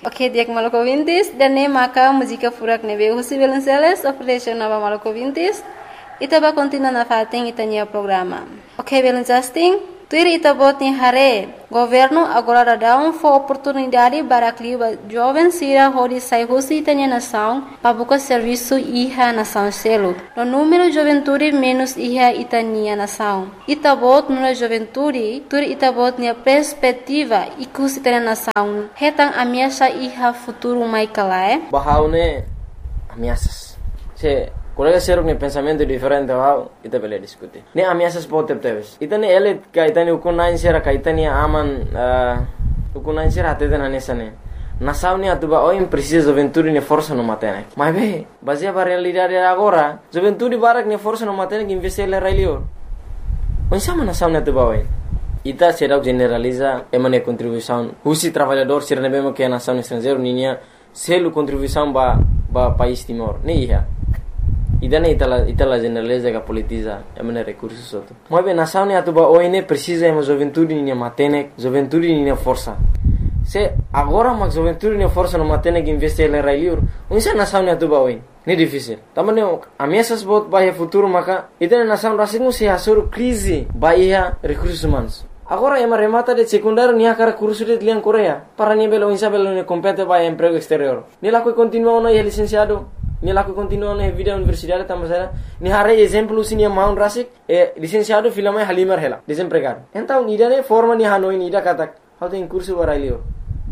Ok, dia que maluco vintis, dan ne maka música furak nebe husi Velenceles, operation nova maluco vintis, itaba continua na fating itanya programa. Ok, Velenceles, tuir itabot ni hare, governo agora dá oportunidade para que jovens sira hodi sai husi itanya nação, para buscar serviço iha nação selo. No número de juventude menos iha itanya nação. Itabot no juventude, tuir itabot ni perspectiva ikus itanya nação. Hetang ameaça iha futuro mai kalae. Bahaune ameaças. Colega seruk ne pensamento diferente wow ita bele diskuti. Ne ameaças pode teves. Ita ne ele kaitani ukunain sera kaitani aman ukunain sera ateden anesane. Nação ne atuba oi precisa juventude ne força no matene. Mas be, baseia para realidade agora, juventude barak ne força no matene que investir le railio. Onsama nação ne atuba oi. Ita será generaliza emane contribuição. Husi trabalhador sera nebema que nação estrangeiro ninia selu contribuição ba país Timor. Ne ia. Idana itala generaliza que politiza emane recursos soto. Mas bem, nação ne atuba oine precisa ema juventude ne matene, juventude ne força. Se agora mas juventude ne força no matene que investir le railiur, unsa nação ne atuba oine. Ne difícil. Tamane ameaças bot bahia futuro maka idana nação rasingu se hasur crise bahia recursos humanos. Agora ema remata de secundário nia cara curso de lian Coreia. Para ni belo insa belo ne compete bahia emprego exterior. Ni la que continua no licenciado. Ni laku continua na vida universidade tamasera ni hare exemplo sini maun rasik licenciado filama halimar hela desempregado então idane forma ni hanoi ni ida katak how tem curso barailio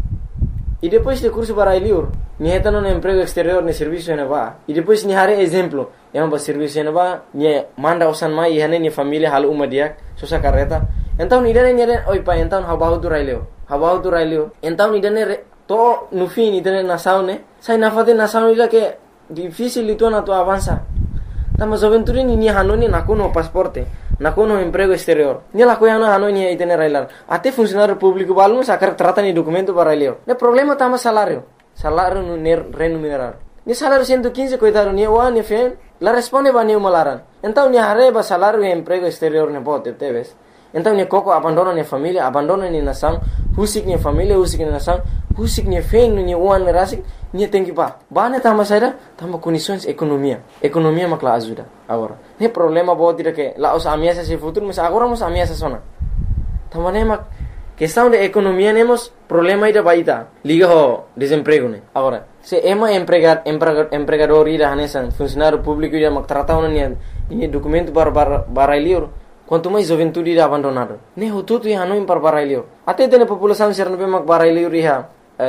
e depois de curso barailio ni hetano no emprego exterior ne serviço ne va e depois ni hare exemplo ba serviço ne va ni manda osan mai hane ni família hal umadiak sosa carreta então idane ni oi pa então habahu tu railio então idane to no fim idane nação ne sai nafate nação ida que difícil itu na tu avança. Tama juventude ni hanoni nakuno pasporte, nakuno emprego exterior. Ni la coia na hanoni itene railar. Até funcionário público balmo sacar trata ni documento para railio. Ne problema tama salário no remunerar. Ni salário 115 coitado ni wa ni fen, la responde ba ni malaran. Então ni arreba salário e emprego exterior ne bote teves. Então ni koko abandona ni família, abandona ni nação, husik ni família, husik ni nação, husik ni fen ni uan rasik. Ni tem que pá. Bane tama saída, tama condições economia. Economia makla ajuda agora. Ne problema boa dire que lá os ameaças se futuro, mas agora os ameaças sona. Tama ne mak questão de economia nemos problema ida baita. Liga ho desemprego ne. Agora, se ema empregador ida hanesan funcionário público ida mak trata una ni documento para lior. Quanto mais juventude ida abandonado. Ne ho tudo ia não para barailio. Até tem população ser não mak barailio iha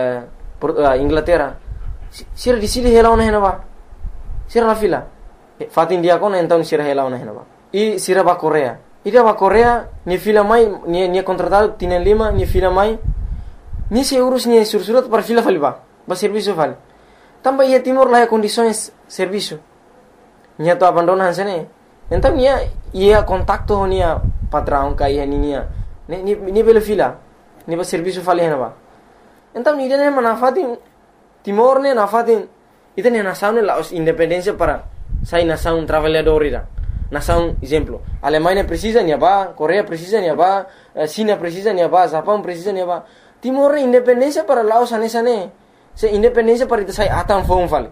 Inglaterra. Sira di sini hela ona henaba. Sira la fila. Fat India kon então sira hela ona henaba. E sira ba Coreia. Ida ba Coreia ni fila mai ni contratado tienen lima ni fila mai. Ni se urus ni sursurat para fila faliba. Ba serviço fal. Tamba ia Timor la condições serviço. Nia to abandonan sene. Então ia contacto nia patrão ka ia ni bela fila. Ni ba serviço fali henaba. Então ni dene manafatin Timor ne nafatin itene nação ne la independência para sai nação trabalhador ira. Nação exemplo, Alemanha precisa ni ba, Coreia precisa ni ba, China precisa ni ba, Japão precisa ni ba. Timor independência para Laos anesane. Se independência para ita sai atan fon fali.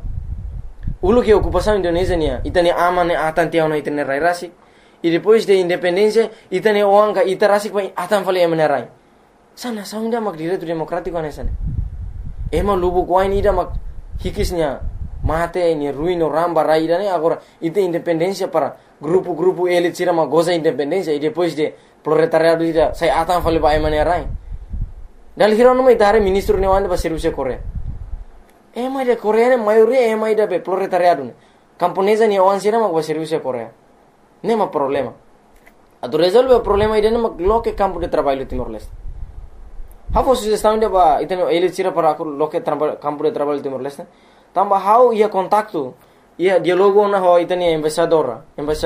Ulu que ocupação Indonésia nia, itane aman atan tiao na itene rai rasik. E depois de independência itane oanga ita rasik pa atan fali emenerai. Sana saunda mak direito democrático anesane. Ema lubu kuain ida mak hikisnya mate ni ruino ramba raida ne agora ite independência para grupo elit sira mak goza independência e depois de proletariado ida sai atan fali ba emane rai. Dal hirono mai tare ministro ne wande ba serviço Coreia. Ema de Coreia ne maioria ema ida be proletariado ne. Camponesa ni wan sira mak ba serviço Coreia. Nema problema. Atu resolve o problema ida ne mak loke campo de trabalho Timor-Leste. How sugestão de ba iteno elit sira para loke campo de trabalho Timor-Leste. Tamba how ia contacto ia dialogo na ho iteni embaixador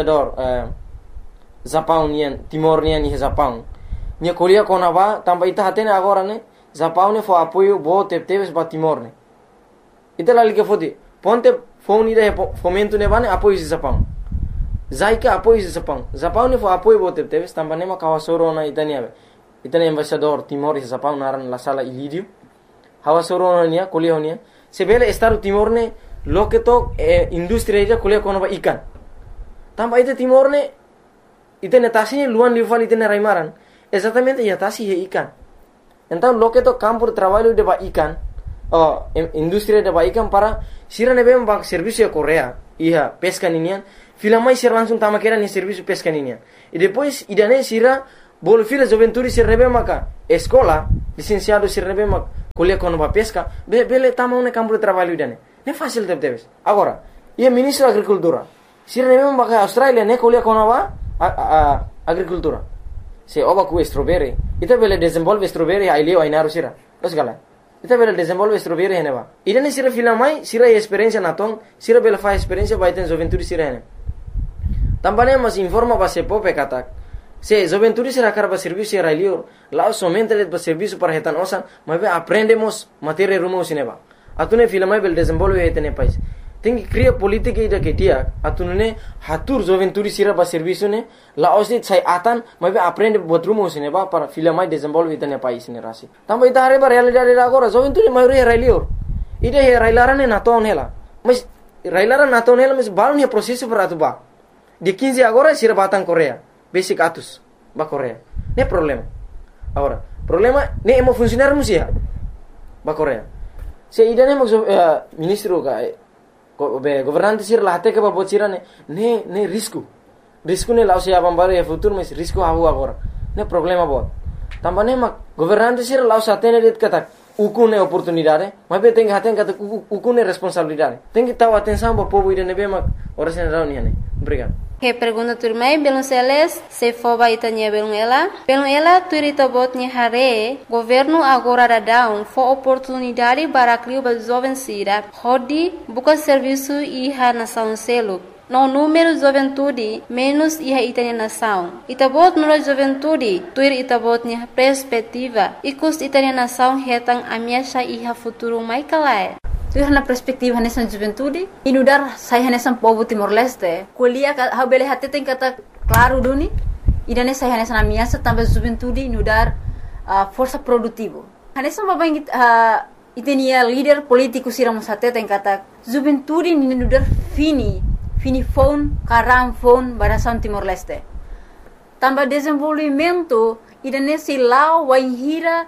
Japão nian Timor nian ni Japão. Nia kolia kona ba tamba ita hatene agora ne Japão ne fo apoio bo teves ba Timor ne. Ita lali ke fodi ponte phone ida fomento ne bane apoio de Japão. Zaika apoio de Japão. Japão ne fo apoio bo teves tamba ne ma kawasoro na itani ave. Itani embaixador Timor e Japão naran la sala Ilírio. hawa soronia kuliah sebele Estado Timor ne loke to industri ida kuliah kono ba ikan tamba ite Timor ne ite netasi luan lival ite raimaran exatamente ya tasi he ikan então loke to campo de trabalho de ba ikan industri de ba ikan para sira nebe ba serviço Korea ia pesca ninian filamai sira langsung tama kera ni serviço pesca ninian e depois idane sira bol fila joventuri sira nebe maka escola licenciado sira nebe maka kuliah kono ba pesca bele tama un campo de trabalho idane ne fácil debes agora ia ministro agricultura sira nebe maka Australia ne kuliah kono ba agricultura se oba ku strawberry ita bele desenvolve strawberry ai leo ai naru sira os gala ita bele desenvolve strawberry heneba idane sira filamai sira experiência naton sira bele fa experiência ba iten joventuri sira hene tambane mas informa ba se pope katak se joventuri sira karba serviço era leo lá somente le ba serviço para hetan osan mas aprendemos matéria rumo sineba atune filamai bele desenvolve hetene pais tem cria política ida ketia atunune hatur joventuri sira ba serviço ne la osni sai atan mas aprende botrumo sineba para filamai desenvolve hetene pais ne rasi tamba ita hare ba realidade agora joventuri maioria era leo ida he railarane naton hela mas railaran naton hela mas balon he processo para atuba de 15 agora sira batang Korea basic atus ba Korea ne problema agora problema ne emo funcionar musia ba Korea se ida ne ministro ka governante sir la hate ke ba bocira ne risco ne la sia bambare e futuro mas risco hawo agora ne problema bot tambane ma governante sir la sa tene det kata ukune oportunidade mas be tem haten kata ukune responsabilidade tem que taw atenção ba povo ida ne be ma ora sen reunião ne obrigado. Que pergunta turmai belum seles se foba itanya belum ela turita botnya hare governo agora dadão fo oportunidade para criar ba jovem sira hodi buka serviço iha nação selo no número juventude menos iha itanya nação itabot no juventude tuir itabotnya perspectiva ikus itanya nação hetang amiasha iha futuro mai kalai. Tu na perspektiva nessa juventude inudar sai nessa povo Timor-Leste kuliah ha bele hatte tem kata claro duni idane sai nessa na miasa também juventude inudar força produtivo nessa baba itenia líder político siram hatte tem kata juventude inudar fini phone karam phone barasan Timor-Leste também desenvolvimento idane silau waihira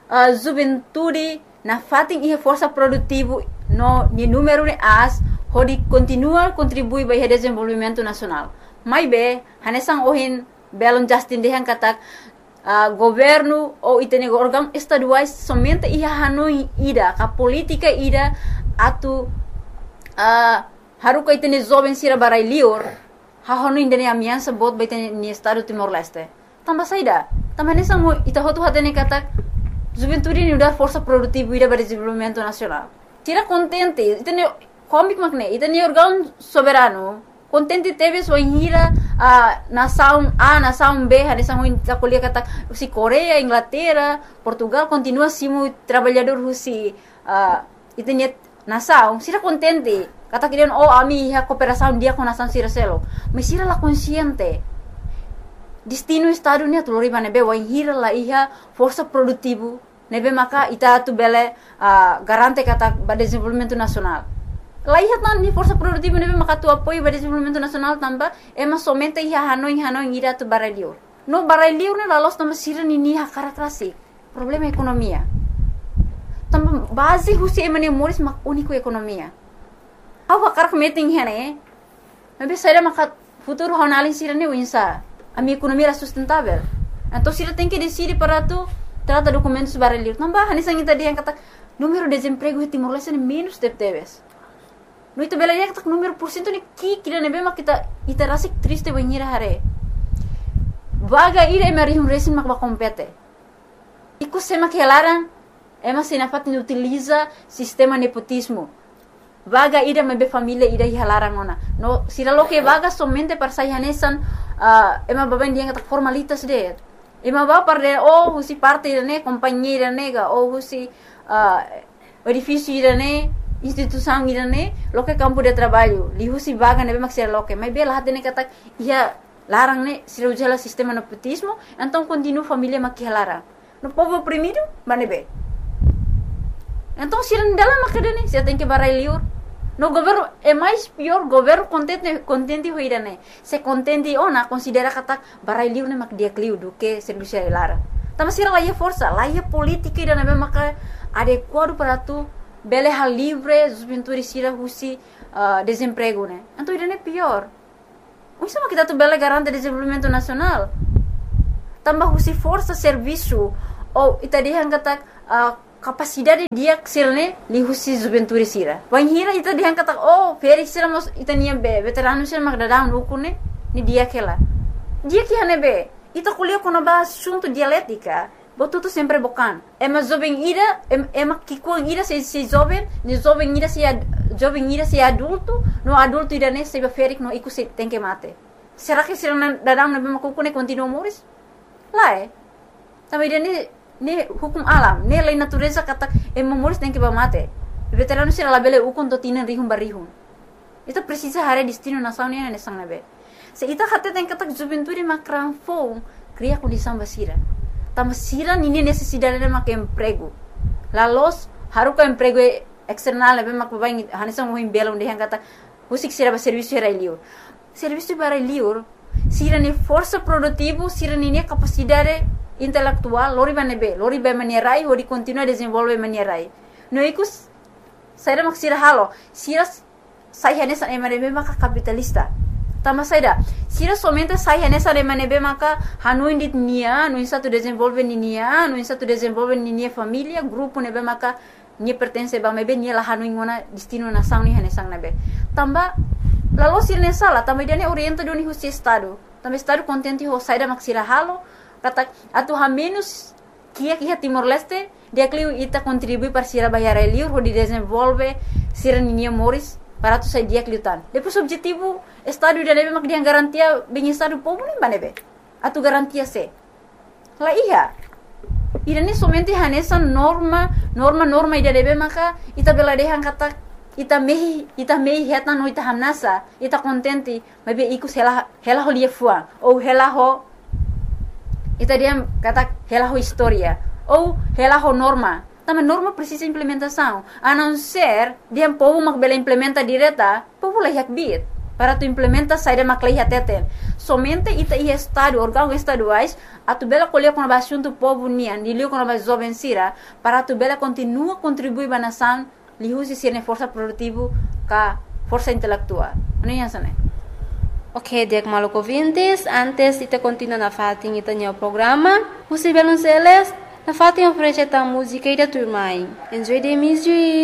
juventude na fating ia força produtivo no ni número de as hodi continua contribui para o desenvolvimento nacional mai be hanesang ohin belon justin dehan katak governo ou itene órgão estaduais somente ia hanoi ida ka política ida atu haruka itene jovem sira barai lior ha honu indene amiansa bot baitene ni estado Timor-Leste tamba saida tamba hanesang ita hotu hatene katak juventude ni udar força produtiva ida para desenvolvimento nacional tira contente itene comic makne itene órgão soberano contente teve sua hira nação A nação B hanesang ita kuliah kata si Korea Inglaterra Portugal continua simu trabalhador husi itene nação sira contente kata kirian ami ha cooperação dia com nação sira selo mas sira la consciente destino estado ni atulori nebe wa hira la iha força produtivo nebe maka ita tu bele garante kata ba desenvolvimento nacional la iha tan ni força produtivo nebe maka tu apoio ba desenvolvimento nacional tamba ema somente iha hanoi ira tu baralio no baralio ne la los tamba sira ni ha karakrasi problema ekonomia tamba base husi emane moris mak unico ekonomia awa karak meeting hene nebe saira maka futuro honalin sira ni winsa a minha economia era sustentável. Então, se ela tem que decidir para tu trata documentos baralhos, não vai, nessa ainda dia kata número de desemprego em Timor-Leste é menos de teves. No itu bela dia kata número por cento ni kira nebe mak kita rasa triste banhir hare. Vaga ira emerihum resin mak bakompete. Iku sema kelaran ema sinafat ni utiliza sistema nepotismo. Vaga ida mebe família ida hilaran ona. No sira lo que vaga somente para sayanesan ema baben dia kata formalitas de. Ema ba par de husi parte ne companhia nega husi edifício ne instituição ne lo que campo de trabalho. Li husi vaga nebe mak sira lo que. Mas bela hatene kata ia larang ne sira ujala sistema nepotismo, então continua família mak hilaran. No povo oprimido, manebe. Então, se não dela macadane, você tem que barai liur. No governo é mais pior, governo contente hoira né. Se contente ona considera kata barai liur né mak dia kliu do que serviço lara. Tama sira lá força, lá política ida né maka adequado para tu bele hal livre, juventude sira husi desemprego né. Então ida né pior. Isso mak kita tu bele garante desenvolvimento nacional. Tambah husi força serviço ou ita dia kata capacidade dia sirne li husi juventude sira. Wanhira ita dia kata feri sira mos ita nia be veterano sira mak dadang ukune ni dia kela. Dia que hane be ita kuliah kono ba assunto dialética. Botu tu sempre bokan. Ema jovem ira ema kikuang ira se jovem, ni jovem ira se adulto, no adulto ira ne se ferik no iku se tem que mate. Será que sira dadang na be makukune continua moris? Lá também ne hukum alam, ne lei natureza kata moris tem que mate. Veterano sira labele ukon to tinan rihum barihum. Itu precisa hare destino nação ne ne sang nabe. Se ita kata tem kata juventude makran fo cria condição basira. Tama sira nini necessidade de mak emprego. Lalos haruka emprego external nabe mak babai hanisang mo himbela onde hang kata usik sira ba serviço era liur. Serviço para liur sira ni força produtivo, sira ni capacidade intelectual, lori ba manierai, ori continua desenvolve manierai. No ikus saira mak sira halo, sira sai hanesa emanebe maka capitalista. Tama saida, sira somente sai hanesa emanebe maka hanuin dit nia, no insa tu desenvolve nia, no insa tu desenvolve nia família, grupo nebe maka ni pertence ba mebe ni la hanuin ngona destino nação ni hanesang nebe. Tamba lalu sira ne sala, tamba dia ne orienta do ni husi estado. Tamba estado contente ho saida mak sira halo, kata atu ha menos kia Timor Leste, dia kliu ita contribui para sira bayar liur ho di desenvolve sira nia moris para tu sai dia kliutan. Depois objetivo estado dia nebe mak dia garantia bem estado povo nem banebe. Atu garantia se. La iya. Ida ni somente hanesa norma ida nebe maka ita bela dehan kata ita mehi heta no ita hanasa ita contente mebe ikus hela ho lia fuang ou hela ho ita dia kata hela ho historia ou hela ho norma. Também norma precisa implementação. A não ser dia povo mak bela implementa direta, povo lehiak bit. Para tu implementa saída mak lehiak teten. Somente ita ia estado, órgãos estaduais, a tu bela colher com a assunto povo nian, de liu com a jovem sira, para tu bela continua contribuir para a nação, liu se ser força produtiva, ka força intelectual. Não é isso, né? Ok, dek maluco vintes, antes ita continua na fatin ita nyo programa, usi belun seles, na fatin oferece ta música e da turmai. Enjoy the music!